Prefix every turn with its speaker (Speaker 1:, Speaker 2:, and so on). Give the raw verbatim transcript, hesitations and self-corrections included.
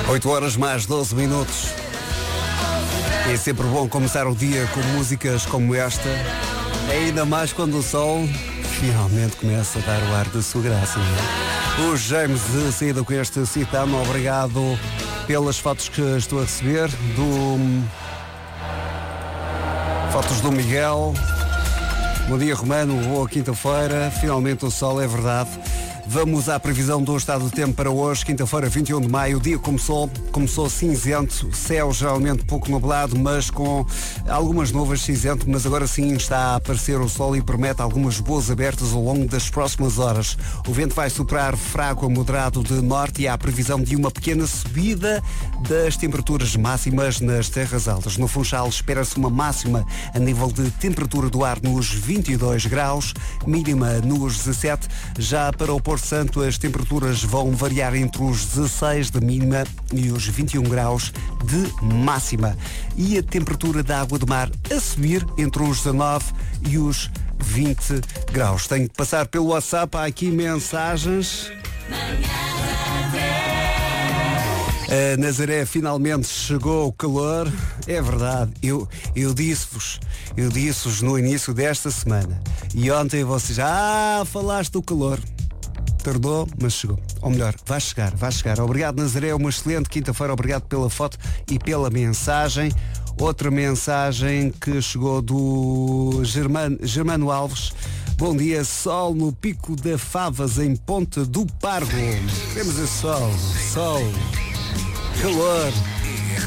Speaker 1: oito horas mais doze minutos. É sempre bom começar o dia com músicas como esta, ainda mais quando o sol finalmente começa a dar o ar da sua graça. Não é? O James de saída com este Citamo, obrigado pelas fotos que estou a receber. Do... Fotos do Miguel. Bom dia, Romano, boa quinta-feira. Finalmente o sol, é verdade. Vamos à previsão do estado do tempo para hoje, quinta-feira, vinte e um de maio. O dia começou, começou cinzento, céu geralmente pouco nublado, mas com algumas nuvens cinzento, mas agora sim está a aparecer o sol e promete algumas boas abertas ao longo das próximas horas. O vento vai soprar fraco a moderado de norte e há a previsão de uma pequena subida das temperaturas máximas nas terras altas. No Funchal espera-se uma máxima a nível de temperatura do ar nos vinte e dois graus, mínima nos dezassete. Já para o Porto Santo as temperaturas vão variar entre os dezasseis de mínima e os vinte e um graus de máxima. E a temperatura da água do mar a subir entre os dezanove e os vinte graus. Tenho que passar pelo WhatsApp, há aqui mensagens. A Nazaré finalmente chegou o calor. É verdade, eu, eu disse-vos, eu disse-vos no início desta semana. E ontem vocês já ah, falaste do calor. Tardou, mas chegou. Ou melhor, vai chegar, vai chegar. Obrigado, Nazaré, uma excelente quinta-feira. Obrigado pela foto e pela mensagem. Outra mensagem que chegou do Germano, Germano Alves. Bom dia, sol no Pico da Favas, em Ponte do Pargo. Temos esse sol, sol, calor.